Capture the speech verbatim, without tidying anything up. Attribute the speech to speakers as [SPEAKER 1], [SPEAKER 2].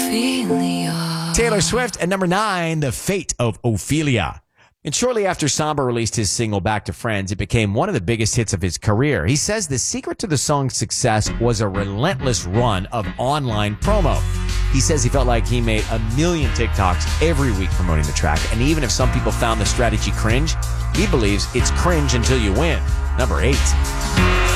[SPEAKER 1] Ophelia.
[SPEAKER 2] Taylor Swift at number nine, The Fate of Ophelia. And shortly after Samba released his single Back to Friends, it became one of the biggest hits of his career. He says the secret to the song's success was a relentless run of online promo. He says he felt like he made a million TikToks every week promoting the track. And even if some people found the strategy cringe, he believes it's cringe until you win. Number eight.